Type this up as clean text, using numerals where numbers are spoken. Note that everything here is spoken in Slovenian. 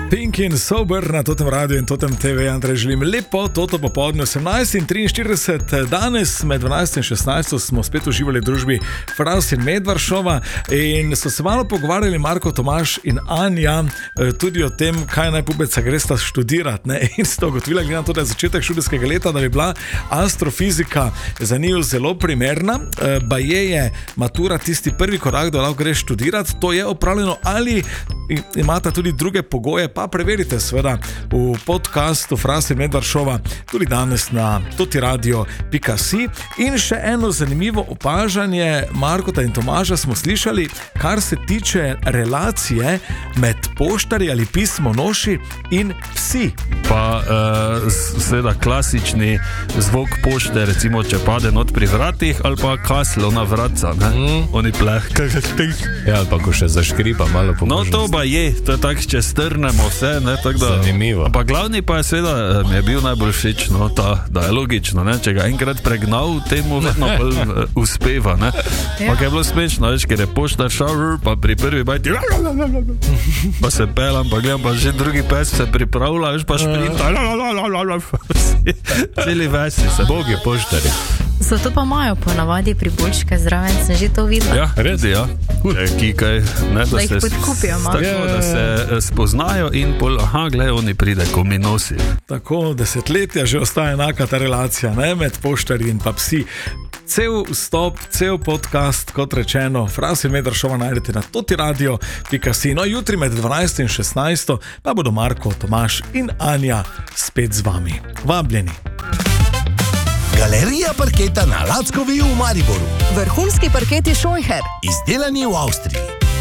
Pink in Sober na Totem Radio in Totem TV. Andrej, želim lepo toto popoldne 18:43. Danes med 12 in 16 smo spet uživali v družbi Fras in Medvaršova in so se malo pogovarjali Marko, Tomaž in Anja tudi o tem, kaj naj pubeca gresta študirati. Ne? In sta ugotovila, glede na to, da je začetek študijskega leta, da bi bila astrofizika za njiju zelo primerna. Baje je matura tisti prvi korak, da lahko greš študirati. To je opravljeno ali imata tudi druge pogoje, pa preverite seveda v podcastu Fras in Medvaršova tudi danes na totiradio.si. In še eno zanimivo opažanje Markota in Tomaža smo slišali, kar se tiče relacije med poštarji ali pismonoši in psi. Pa seveda klasični zvok pošte, recimo če pade not pri vratih ali pa kaslo na vratca, oni pleh. Ja, ali pa ko še zaškripa malo po možnosti. No to pa je, to je tako, če strnemo vse, ne, tako da... Zanimivo. Pa glavni pa je seveda, mi je bil najbolj všeč, no, da je logično, ne, če ga enkrat pregnal, temu vedno bolj uspeva, ne. Pa je bilo smešno, veš, ker je poštar šal, pa pri prvi bajti pa se pelam, pa gledam, pa že drugi pes se pripravlja, veš, pa šprinta celi vesi se. Bog je poštari. Zato pa imajo ponavadi priboljške zraven, sem že to videla. Ja, res je, ja. Kikaj, ne, da jih podkupijo malo. Tako, da se spoznajo in pol, glej, oni pride, ko mi nosi. Tako, desetletja že ostaja enaka ta relacija, ne, med poštarji in pa psi. Cel vstop, cel podcast, kot rečeno, Fras in Medvaršova najdete na totiradio.si. No, jutri med 12 in 16 pa bodo Marko, Tomaž in Anja spet z vami. Vabljeni. Galerija parketa na Lackovi v Mariboru. Vrhunski parketi Scheucher. Izdelani v Avstriji.